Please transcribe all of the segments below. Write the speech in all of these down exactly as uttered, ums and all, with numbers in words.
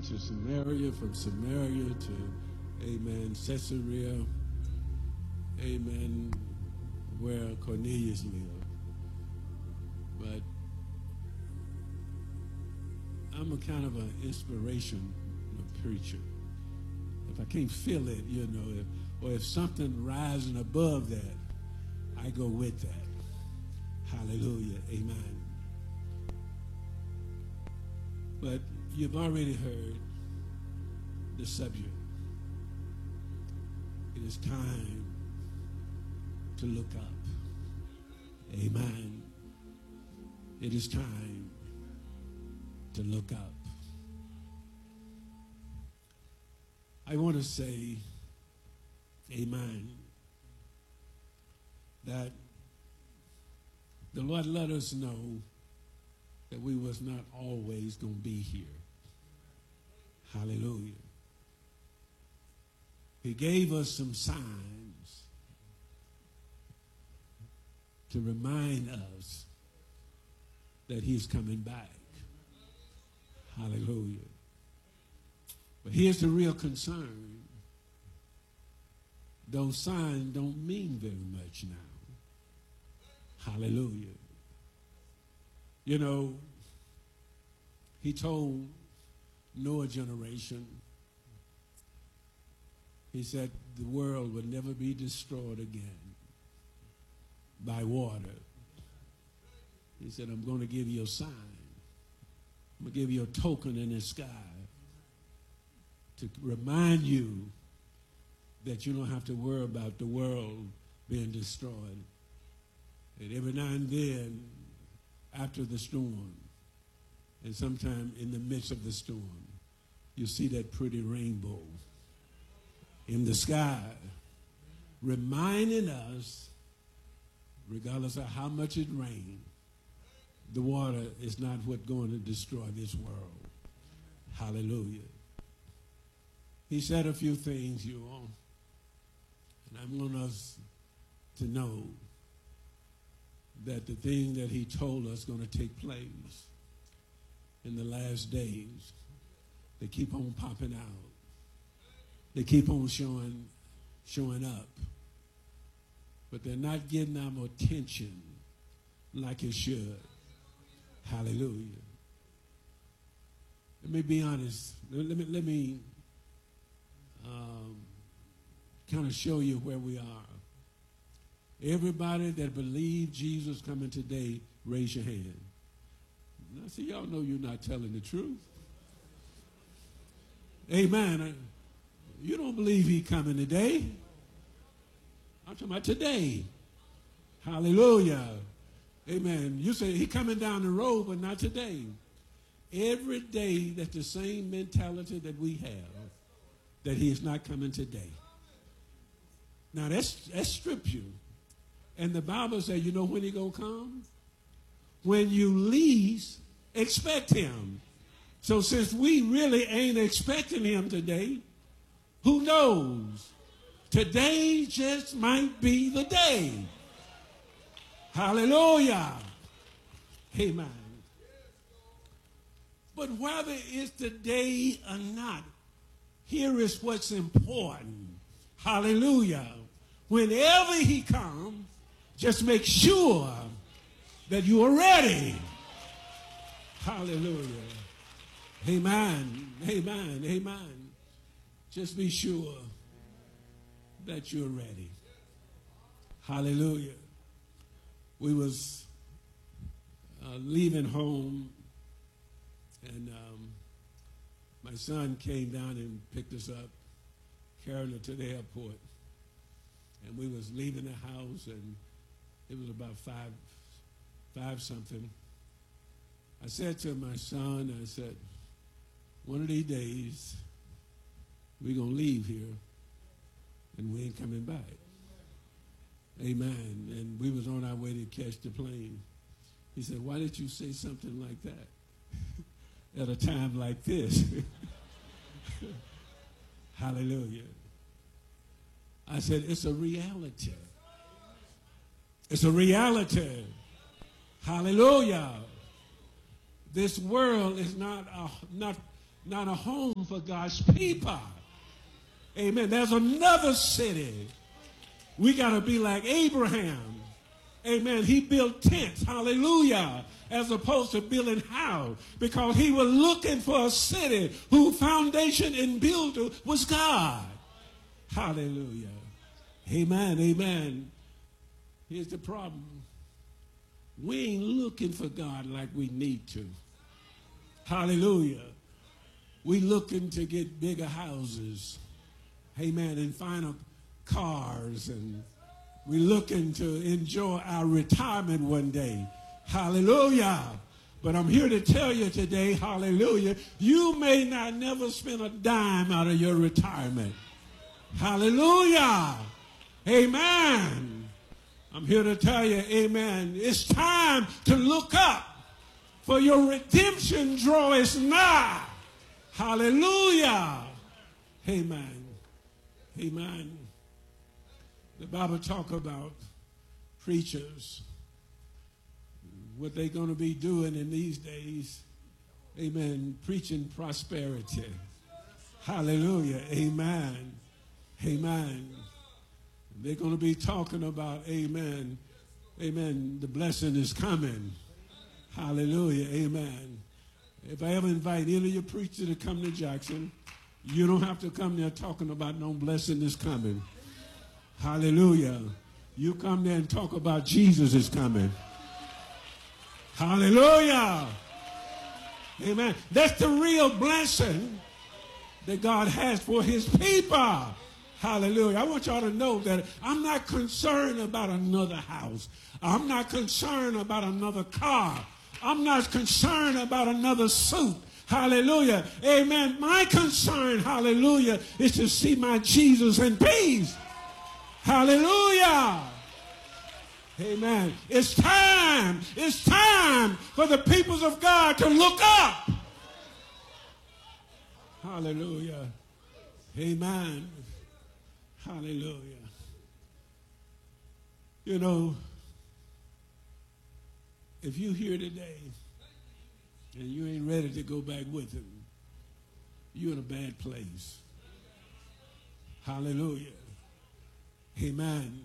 to Samaria, from Samaria to, amen, Caesarea, amen, where Cornelius lived. But I'm a kind of an inspiration preacher. If I can't feel it, you know, if, or if something rising above that, I go with that. Hallelujah. Amen. But you've already heard the subject. It is time to look up. Amen. It is time to look up. I want to say, amen, that the Lord let us know that we was not always going to be here. Hallelujah. He gave us some signs to remind us that he's coming back. Hallelujah. But here's the real concern. Those signs don't mean very much now. Hallelujah. You know, he told Noah's generation, he said the world would never be destroyed again by water. He said, I'm going to give you a sign. I'm going to give you a token in the sky to remind you that you don't have to worry about the world being destroyed. And every now and then, after the storm, and sometime in the midst of the storm, you see that pretty rainbow in the sky, reminding us, regardless of how much it rains, the water is not what's going to destroy this world. Hallelujah. He said a few things, you all, and I want us to know that the thing that he told us going to take place in the last days, they keep on popping out. They keep on showing, showing up. But they're not getting our attention like it should. Hallelujah. Let me be honest. Let me, let me um, kind of show you where we are. Everybody that believes Jesus coming today, raise your hand. Now, see, y'all know you're not telling the truth. Amen. You don't believe he coming today. I'm talking about today. Hallelujah. Amen. You say he coming down the road, but not today. Every day, that's the same mentality that we have, that he is not coming today. Now, that's, that's scripture. And the Bible says, you know when he going to come? When you least expect him. So since we really ain't expecting him today, who knows? Today just might be the day. Hallelujah. Amen. But whether it's today or not, here is what's important. Hallelujah. Whenever he comes, just make sure that you are ready. Hallelujah. Amen. Amen. Amen. Just be sure that you're ready. Hallelujah. We was uh, leaving home, and um, my son came down and picked us up, carried us to the airport, and we was leaving the house, and it was about five, five something. I said to my son, I said, one of these days, we're going to leave here, and we ain't coming back. Amen. And we was on our way to catch the plane. He said, why did you say something like that at a time like this? Hallelujah. I said, it's a reality. It's a reality. Hallelujah. This world is not, uh, not not a home for God's people. Amen. There's another city. We got to be like Abraham. Amen. He built tents. Hallelujah. As opposed to building house. Because he was looking for a city whose foundation and builder was God. Hallelujah. Amen. Amen. Here's the problem. We ain't looking for God like we need to. Hallelujah. We looking to get bigger houses. Amen. And finer cars. And we looking to enjoy our retirement one day. Hallelujah. But I'm here to tell you today, hallelujah, you may not never spend a dime out of your retirement. Hallelujah. Amen. I'm here to tell you, amen, it's time to look up, for your redemption draweth nigh. Hallelujah. Amen. Amen. The Bible talk about preachers, what they're going to be doing in these days. Amen. Preaching prosperity. Hallelujah. Amen. Amen. They're going to be talking about, amen, amen, the blessing is coming. Hallelujah. Amen. If I ever invite any of your preachers to come to Jackson, you don't have to come there talking about no blessing is coming. Hallelujah. You come there and talk about Jesus is coming. Hallelujah. Amen. That's the real blessing that God has for his people. Hallelujah. I want y'all to know that I'm not concerned about another house. I'm not concerned about another car. I'm not concerned about another suit. Hallelujah. Amen. My concern, hallelujah, is to see my Jesus in peace. Hallelujah. Amen. It's time. It's time for the peoples of God to look up. Hallelujah. Amen. Hallelujah. You know, if you're here today and you ain't ready to go back with him, you're in a bad place. Hallelujah. Amen.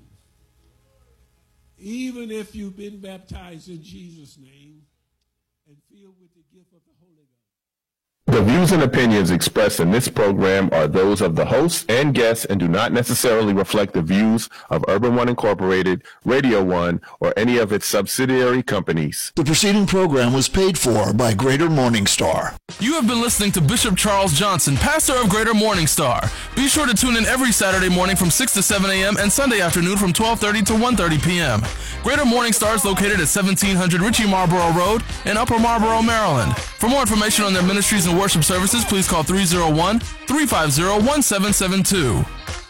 Even if you've been baptized in Jesus' name and filled with the gift of the Holy Ghost. The views and opinions expressed in this program are those of the hosts and guests and do not necessarily reflect the views of Urban One Incorporated, Radio One, or any of its subsidiary companies. The preceding program was paid for by Greater Morning Star. You have been listening to Bishop Charles Johnson, pastor of Greater Morning Star. Be sure to tune in every Saturday morning from six to seven a.m. and Sunday afternoon from twelve thirty to one thirty p.m. Greater Morning Star is located at seventeen hundred Ritchie Marlboro Road in Upper Marlboro, Maryland. For more information on their ministries and worship services, please call three oh one, three five zero, one seven seven two.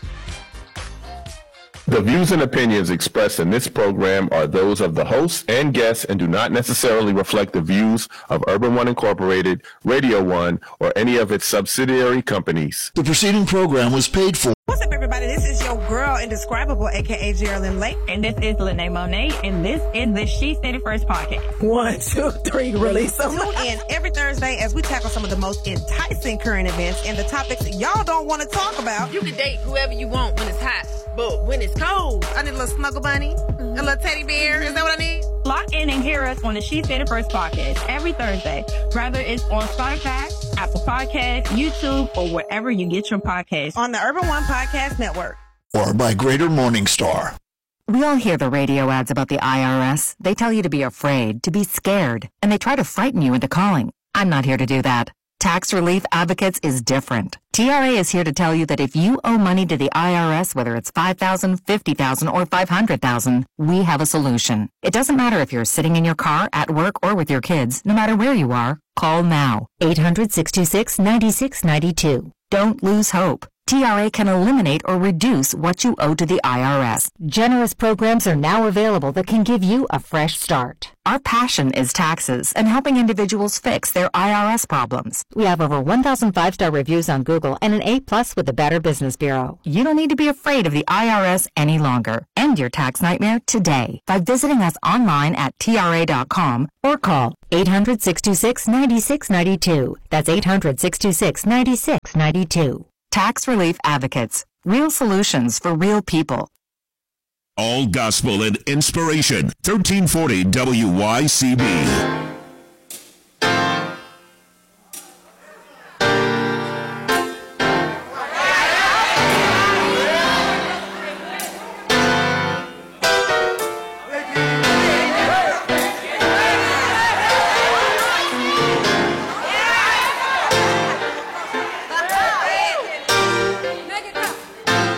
The views and opinions expressed in this program are those of the hosts and guests and do not necessarily reflect the views of Urban One Incorporated, Radio One, or any of its subsidiary companies. The preceding program was paid for. What's up, everybody? This is your girl, Indescribable, a k a. Geraldine Lake. And this is Lene Monet, and this is the She Said It First podcast. One, two, three, release them. Tune in every Thursday as we tackle some of the most enticing current events and the topics y'all don't want to talk about. You can date whoever you want when it's hot, but when it's cold, I need a little snuggle bunny, mm-hmm. a little teddy bear. Is that what I need? Lock in and hear us on the She Said It First podcast every Thursday, whether it's on Spotify, Apple Podcasts, YouTube, or wherever you get your podcasts. On the Urban One Podcast Network. Or by Greater Morning Star. We all hear the radio ads about the I R S. They tell you to be afraid, to be scared, and they try to frighten you into calling. I'm not here to do that. Tax Relief Advocates is different. T R A is here to tell you that if you owe money to the I R S, whether it's five thousand dollars, fifty thousand dollars, or five hundred thousand dollars, we have a solution. It doesn't matter if you're sitting in your car, at work, or with your kids. No matter where you are, call now. eight hundred, six two six, nine six nine two. Don't lose hope. T R A can eliminate or reduce what you owe to the I R S. Generous programs are now available that can give you a fresh start. Our passion is taxes and helping individuals fix their I R S problems. We have over one thousand five-star reviews on Google and an A plus with the Better Business Bureau. You don't need to be afraid of the I R S any longer. End your tax nightmare today by visiting us online at T R A dot com or call eight hundred, six two six, nine six nine two. That's eight hundred, six two six, nine six nine two. Tax Relief Advocates. Real solutions for real people. All gospel and inspiration. thirteen forty W Y C B.